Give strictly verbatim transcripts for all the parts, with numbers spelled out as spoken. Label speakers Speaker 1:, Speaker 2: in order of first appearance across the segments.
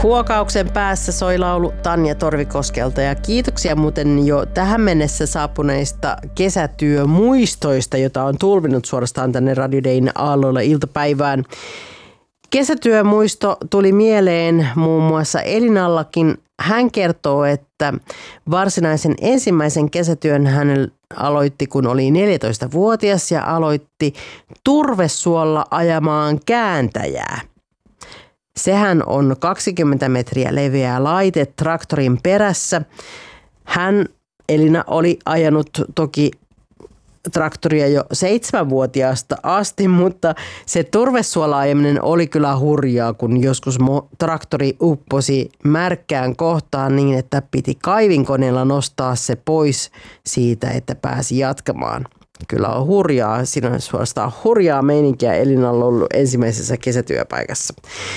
Speaker 1: Huokauksen päässä soi laulu Tanja Torvikoskelta ja kiitoksia muuten jo tähän mennessä saapuneista kesätyömuistoista, jota on tulvinut suorastaan tänne Radio Dayn aalloilla iltapäivään. Kesätyömuisto tuli mieleen muun muassa Elinallakin. Hän kertoo, että varsinaisen ensimmäisen kesätyön hän aloitti, kun oli neljätoistavuotias ja aloitti turvesuolla ajamaan kääntäjää. Sehän on kaksikymmentä metriä leveä laite traktorin perässä. Hän, Elina, oli ajanut toki traktoria jo seitsemänvuotiaasta asti, mutta se turvesuola-ajaminen oli kyllä hurjaa, kun joskus traktori upposi märkään kohtaan niin, että piti kaivinkoneella nostaa se pois siitä, että pääsi jatkamaan. Kyllä on hurjaa, siinä on suorastaan hurjaa meininkiä Elinalla ollut ensimmäisessä kesätyöpaikassa.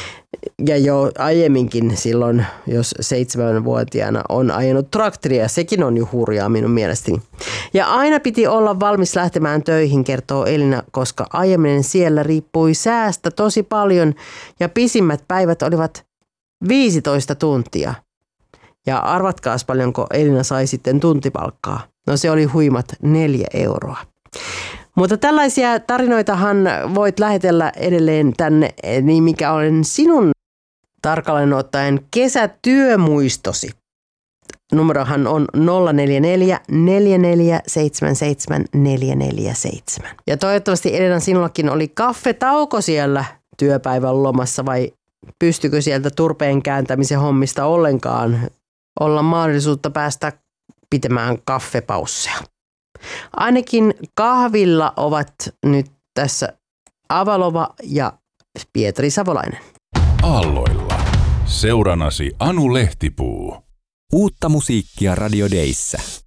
Speaker 1: Ja jo aiemminkin silloin, jos seitsemänvuotiaana on ajanut traktoria, sekin on jo hurjaa minun mielestäni. Ja aina piti olla valmis lähtemään töihin, kertoo Elina, koska aiemmin siellä riippui säästä tosi paljon ja pisimmät päivät olivat viisitoista tuntia. Ja arvatkaas paljonko Elina sai sitten tuntipalkkaa. No se oli huimat neljä euroa. Mutta tällaisia tarinoitahan voit lähetellä edelleen tänne, niin mikä on sinun tarkalleen ottaen kesätyömuistosi. Numerohan on nolla neljä neljä, neljä neljä seitsemän seitsemän, neljä neljä seitsemän. Ja toivottavasti Elina sinullakin oli kaffetauko siellä työpäivän lomassa vai pystykö sieltä turpeen kääntämisen hommista ollenkaan olla mahdollisuutta päästä pitämään kaffepausseja? Ainakin kahvilla ovat nyt tässä Avalova ja Pietari Savolainen.
Speaker 2: Aalloilla. Seuranasi Anu Lehtipuu.
Speaker 3: Uutta musiikkia Radio Dayssä.